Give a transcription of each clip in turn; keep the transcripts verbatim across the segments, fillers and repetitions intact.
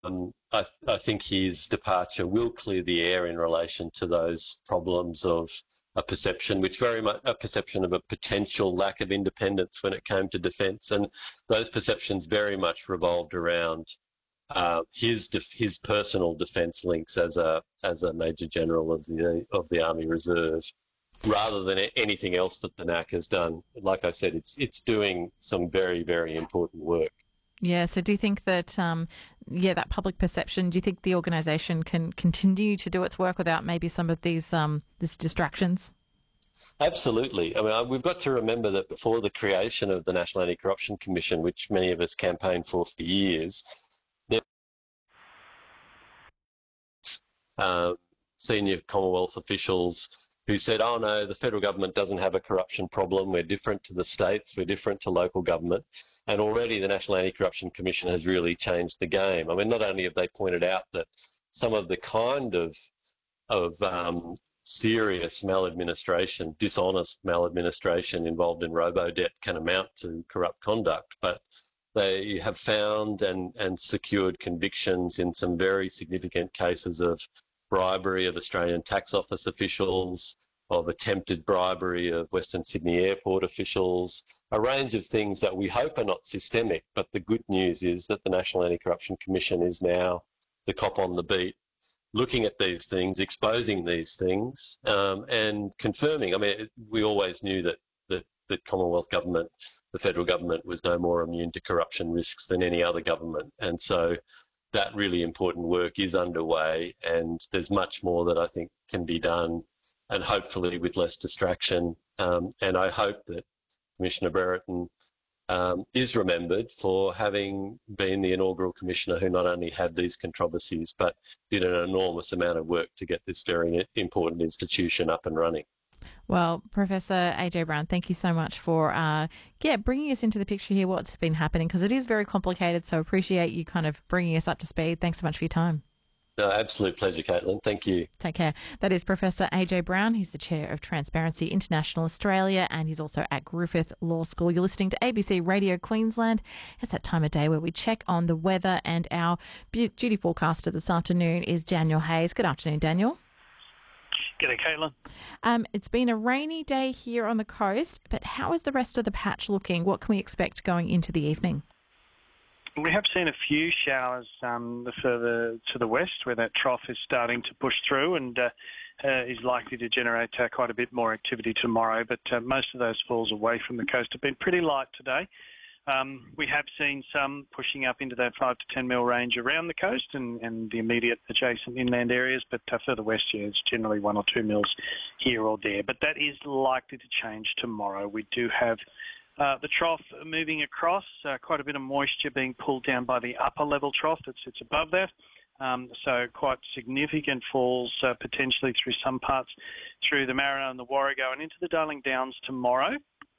Um, I, I think his departure will clear the air in relation to those problems of a perception, which very much a perception of a potential lack of independence when it came to defence, and those perceptions very much revolved around uh, his def- his personal defence links as a as a Major General of the of the Army Reserve, rather than anything else that the N A C has done. Like I said, it's it's doing some very very important work. Yeah, so do you think that, um, yeah, that public perception, do you think the organisation can continue to do its work without maybe some of these, um, these distractions? Absolutely. I mean, we've got to remember that before the creation of the National Anti-Corruption Commission, which many of us campaigned for for years, there were uh, senior Commonwealth officials who said, oh no, the federal government doesn't have a corruption problem, we're different to the states, we're different to local government. And already the National Anti-Corruption Commission has really changed the game. I mean, not only have they pointed out that some of the kind of, of um, serious maladministration, dishonest maladministration involved in robo-debt can amount to corrupt conduct, but they have found and, and secured convictions in some very significant cases of bribery of Australian Tax Office officials, of attempted bribery of Western Sydney Airport officials, a range of things that we hope are not systemic. But the good news is that the National Anti-Corruption Commission is now the cop on the beat, looking at these things, exposing these things, um, and confirming. I mean, we always knew that, that the Commonwealth government, the federal government, was no more immune to corruption risks than any other government. And so that really important work is underway, and there's much more that I think can be done, and hopefully with less distraction. Um, and I hope that Commissioner Brereton um, is remembered for having been the inaugural commissioner who not only had these controversies, but did an enormous amount of work to get this very important institution up and running. Well, Professor A J Brown, thank you so much for uh, yeah, bringing us into the picture here, what's been happening, because it is very complicated, so appreciate you kind of bringing us up to speed. Thanks so much for your time. No, absolute pleasure, Caitlin. Thank you. Take care. That is Professor A J Brown. He's the Chair of Transparency International Australia, and he's also at Griffith Law School. You're listening to A B C Radio Queensland. It's that time of day where we check on the weather, and our duty forecaster this afternoon is Daniel Hayes. Good afternoon, Daniel. G'day, Caitlin. Um, it's been a rainy day here on the coast, but how is the rest of the patch looking? What can we expect going into the evening? We have seen a few showers um, further to the west, where that trough is starting to push through and uh, uh, is likely to generate uh, quite a bit more activity tomorrow. But uh, most of those falls away from the coast have been pretty light today. Um, we have seen some pushing up into that five to ten mil range around the coast and, and the immediate adjacent inland areas, but uh, further west, yeah, it's generally one or two mils here or there. But that is likely to change tomorrow. We do have uh, the trough moving across, uh, quite a bit of moisture being pulled down by the upper level trough that sits above that. Um, so quite significant falls uh, potentially through some parts through the Mariner and the Warrego and into the Darling Downs tomorrow.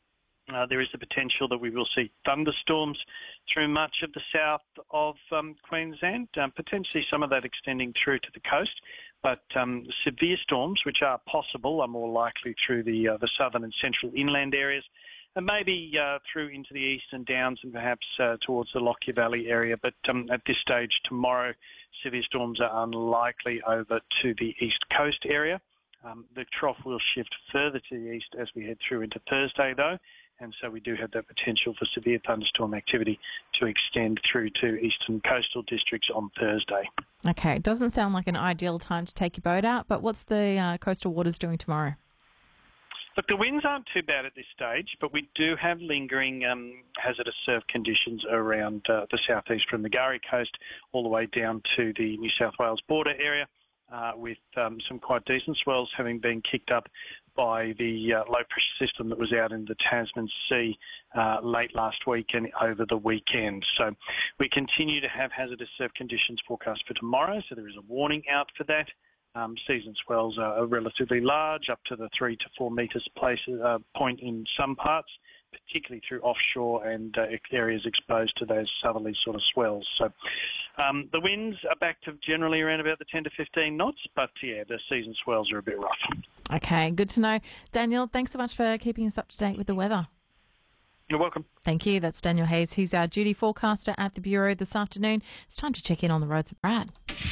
Uh, there is the potential that we will see thunderstorms through much of the south of um, Queensland, um, potentially some of that extending through to the coast. But um, severe storms, which are possible, are more likely through the uh, the southern and central inland areas, and maybe uh, through into the eastern downs and perhaps uh, towards the Lockyer Valley area. But um, at this stage tomorrow, severe storms are unlikely over to the east coast area. Um, the trough will shift further to the east as we head through into Thursday, though. And so we do have that potential for severe thunderstorm activity to extend through to eastern coastal districts on Thursday. Okay, it doesn't sound like an ideal time to take your boat out, but what's the uh, coastal waters doing tomorrow? Look, the winds aren't too bad at this stage, but we do have lingering um, hazardous surf conditions around uh, the southeast from the Gari coast all the way down to the New South Wales border area, uh, with um, some quite decent swells having been kicked up by the uh, low-pressure system that was out in the Tasman Sea uh, late last week and over the weekend. So we continue to have hazardous surf conditions forecast for tomorrow, so there is a warning out for that. Um, season swells are relatively large, up to the three to four metres places, uh, point in some parts, particularly through offshore and uh, areas exposed to those southerly sort of swells. So um, the winds are back to generally around about the ten to fifteen knots, but yeah, the season swells are a bit rough. Okay, good to know. Daniel, thanks so much for keeping us up to date with the weather. You're welcome. Thank you. That's Daniel Hayes. He's our duty forecaster at the Bureau this afternoon. It's time to check in on the roads with Brad.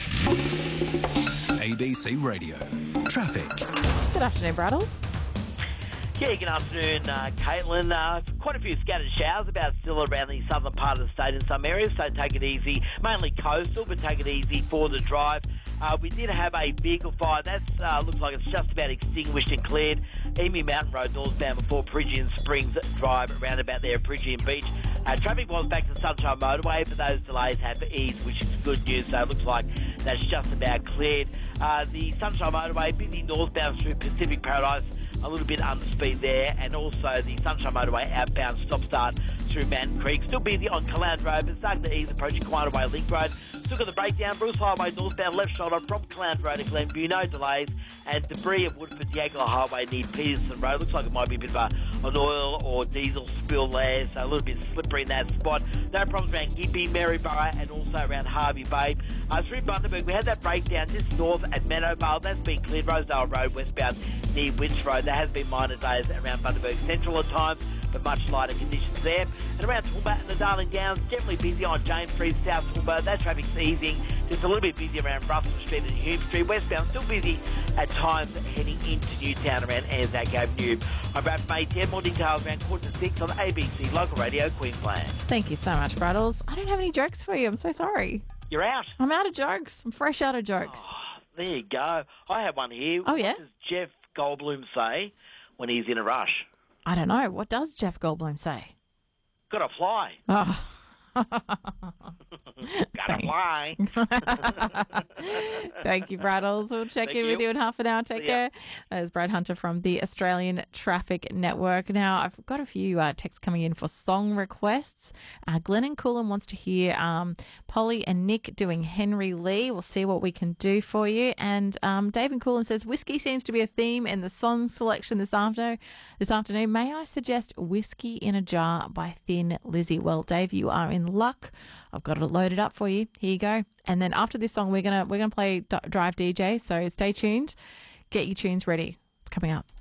A B C Radio. Traffic. Good afternoon, Braddles. Yeah, good afternoon, uh, Caitlin. Uh, quite a few scattered showers about still around the southern part of the state in some areas, so take it easy. Mainly coastal, but take it easy for the drive. Uh, we did have a vehicle fire. That uh, looks like it's just about extinguished and cleared. Emu Mountain Road northbound before Phrygian Springs Drive, around about there at Phrygian Beach. Uh, traffic was back to Sunshine Motorway, but those delays have eased, which is good news. So it looks like that's just about cleared. Uh, the Sunshine Motorway, busy northbound through Pacific Paradise, a little bit under speed there, and also the Sunshine Motorway outbound stop-start through Mountain Creek. Still busy on Caloundra Road, but starting to ease approaching Quieter Way Link Road. Still got the breakdown, Bruce Highway northbound left shoulder from Caloundra Road to Glenview, no delays, and debris of Woodford Diagonal Highway near Peterson Road. Looks like it might be a bit of a, an oil or diesel spill there, so a little bit slippery in that spot. No problems around Gympie, Maryborough, and also around Harvey Bay. Uh, through Bundaberg, we had that breakdown just north at Meadowvale. That's been cleared. Rosedale Road westbound near Winch Road. There has been minor delays around Bundaberg Central at times, but much lighter conditions there. And around Toowoomba and the Darling Downs, generally busy on James Street, South Toowoomba. That traffic's easing. Just a little bit busy around Russell Street and Hume Street. Westbound still busy at times heading into Newtown around Anzac Avenue. I'm Brad from A T M. More details around quarter to six on A B C Local Radio Queensland. Thank you so much, Braddles. I don't have any jokes for you. I'm so sorry. You're out. I'm out of jokes. I'm fresh out of jokes. Oh, there you go. I have one here. Oh, yeah? What does Jeff Goldblum say when he's in a rush? I don't know. What does Jeff Goldblum say? Gotta fly. Oh. Gotta fly. Thank you, Braddles. We'll check Thank in you. with you in half an hour. Take See ya. care. That is Brad Hunter from the Australian Traffic Network. Now, I've got a few uh, texts coming in for song requests. Uh, Glennon Coolin wants to hear um, Polly and Nick doing Henry Lee. We'll see what we can do for you. And um, Dave and Coolin says, whiskey seems to be a theme in the song selection this afternoon. This afternoon, may I suggest Whiskey in a Jar by Thin Lizzy? Well, Dave, you are in luck. I've got it loaded up for you. Here you go. And then after this song, we're gonna we're gonna play D- Drive D J. So stay tuned. Get your tunes ready. It's coming up.